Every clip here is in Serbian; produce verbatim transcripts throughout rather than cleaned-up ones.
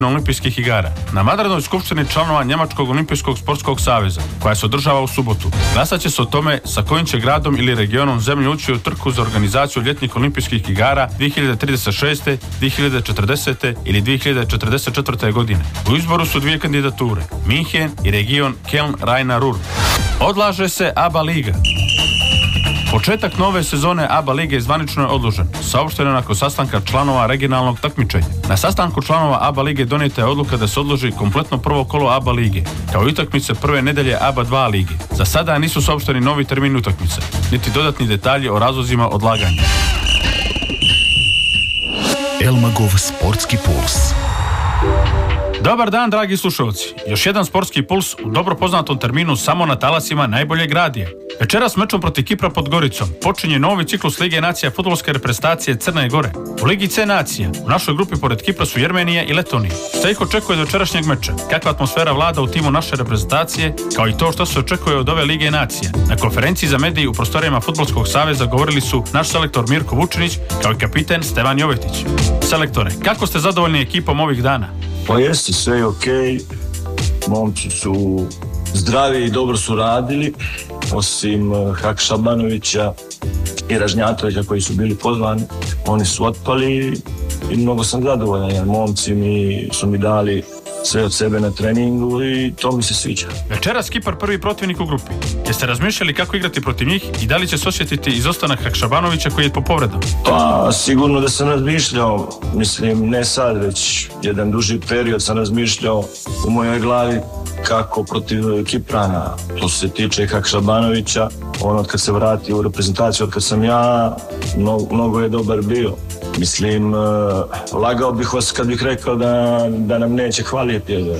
olimpijskih igara. Na vanrednoj skupštini članova Njemačkog olimpijskog sportskog saveza, koja se održava u subotu, glasat će se o tome sa kojim će gradom ili regionom zemlje ući u trku za organizaciju ljetnih olimpijskih igara dvije hiljade trideset šeste, dvije hiljade četrdesete ili dvije hiljade četrdeset četvrte. godine. U izboru su dvije kandidature, Minhen i region Keln-Rhein-Ruhr. Odlaže se ABA liga. Početak nove sezone ABA lige zvanično je odložen, saopšteno je nakon sastanka članova regionalnog takmičenja. Na sastanku članova ABA lige donijeta je odluka da se odloži kompletno prvo kolo ABA lige, kao i utakmice prve nedelje ABA dva lige. Za sada nisu saopšteni novi termin utakmice, niti dodatni detalji o razlozima odlaganja. Elmagov sportski puls. Dobar dan, dragi slušalci. Još jedan sportski puls u dobro poznatom terminu samo na talasima najboljeg radija. Večeras mečom protiv Kipra pod Goricom počinje novi ciklus Lige nacija fudbalske reprezentacije Crne Gore. U Ligi C nacija u našoj grupi pored Kipra su Jermenija i Letonija. Šta ih očekuje od večerašnjeg meča? Kakva atmosfera vlada u timu naše reprezentacije, kao i to što se očekuje od ove Lige nacija? Na konferenciji za mediji u prostorijama Fudbalskog saveza govorili su naš selektor Mirko Vučinić, kao i kapiten Stevan Jovetić. Selektore, kako ste zadovoljni ekipom ovih dana? Pa jeste, sve je okej. Momci su zdravi i dobro su radili, osim Hakša Banovića i Ražnjatovića koji su bili pozvani. Oni su otpali i mnogo sam zadovoljan jer momci mi su mi dali sve od sebe na treningu i to mi se sviđa. Večeras Kipar prvi protivnik u grupi. Jeste razmišljali kako igrati protiv njih i da li će se osjetiti izostanak Hakšabanovića koji je po povredom? Pa sigurno da sam razmišljao, mislim ne sad, već jedan duži period sam razmišljao u mojoj glavi kako protiv Kiprana. To se tiče Hakšabanovića, on od kad se vrati u reprezentaciju, od kad sam ja, mnogo, mnogo je dobar bio. Mislim, lagao bih vas kad bih rekao da, da nam neće hvaliti, jer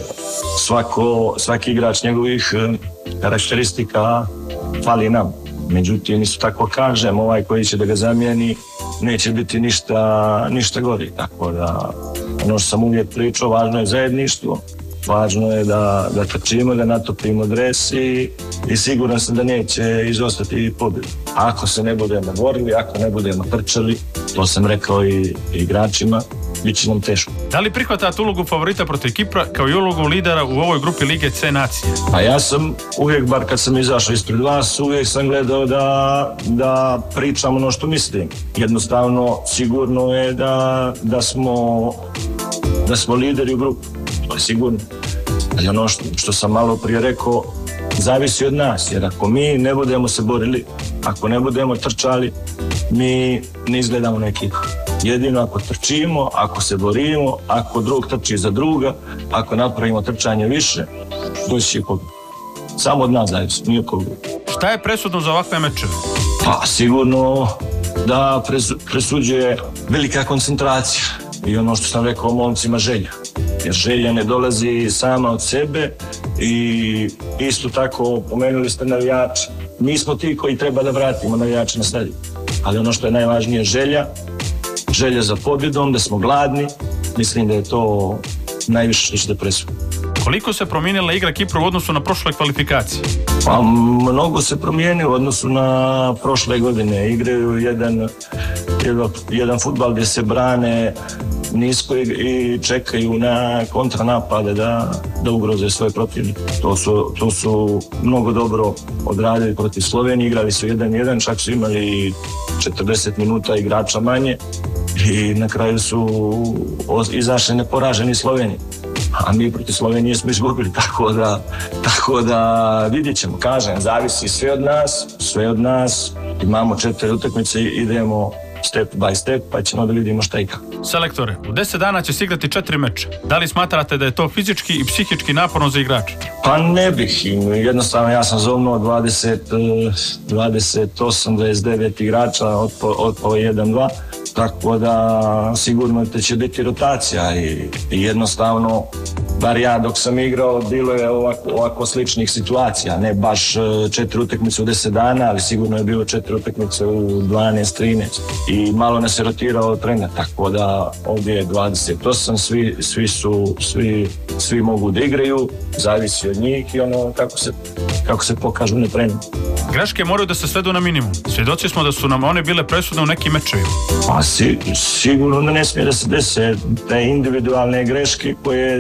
svako, svaki igrač njegovih karakteristika fali nam. Međutim, isto tako kažem, ovaj koji će da ga zamijeni neće biti ništa, ništa gori. Tako da, ono što sam uvijek pričao, važno je zajedništvo, važno je da, da trčimo, da natopimo dres i, i siguran sam da neće izostati pobjedu. Ako se ne budemo borili, ako ne budemo trčali, to sam rekao i, i igračima, bit će nam teško. Da li prihvatate ulogu favorita protiv Kipra kao i ulogu lidera u ovoj grupi Lige C nacije? A ja sam uvijek, bar kad sam izašao ispred vas, uvijek sam gledao da, da pričam ono što mislim. Jednostavno, sigurno je da, da, smo, da smo lideri u grupu. To je sigurno. Ali ono što, što sam malo prije rekao, zavisi od nas, jer ako mi ne budemo se borili, ako ne budemo trčali, mi ne izgledamo na ekipu. Jedino ako trčimo, ako se borimo, ako drug trči za druga, ako napravimo trčanje više, doći će pobjeda. Samo od nas zavisi, nije pobjeda. Šta je presudno za ovakve mečeve? Pa sigurno da presu, presuđuje velika koncentracija i ono što sam rekao momcima, želja. Jer želja ne dolazi sama od sebe i isto tako pomenuli ste navijači. Mi smo ti koji treba da vratimo navijače na stadion. Ali ono što je najvažnije, želja, želja za pobjedom, da smo gladni, mislim da je to najviše što će da presudi. Koliko se promijenila igra Kipra u odnosu na prošle kvalifikacije? Pa mnogo se promijenilo u odnosu na prošle godine. Igraju jedan, jedan, jedan fudbal gdje se brane nisko i čekaju na kontranapade da, da ugroze svoje protivnike. To su, to su mnogo dobro odradili protiv Slovenije, igrali su jedan jedan, čak su imali četrdeset minuta igrača manje i na kraju su izašli neporaženi Sloveniji. A mi protiv Slovenije smo izgubili, tako da, tako da vidjet ćemo, kažem, zavisi sve od nas, sve od nas, imamo četiri utakmice i idemo step by step, pa ćemo da vidimo šta i kako. Selektore, u deset dana će se igrati četiri meča. Da li smatrate da je to fizički i psihički naporno za igrače? Pa ne bih. Jednostavno ja sam zovnuo dvadeset, dvadeset osam, dvadeset devet igrača od po, od po jedan dva, tako da sigurno da će biti rotacija i, i jednostavno, bar ja dok sam igrao, bilo je ovako, ovako sličnih situacija. Ne baš četiri utakmice u deset dana, ali sigurno je bilo četiri utakmice u dvanaest, trinaest. I malo nas je rotirao trener, tako da ovdje je dvadeset osam, svi, svi, su, svi, svi mogu da igraju, zavisi od njih i ono kako se, kako se pokažu na treningu. Greške moraju da se svedu na minimum. Svjedoci smo da su nam one bile presudne u nekim mečevima. Pa si, sigurno da ne smije da se dese te individualne greške koje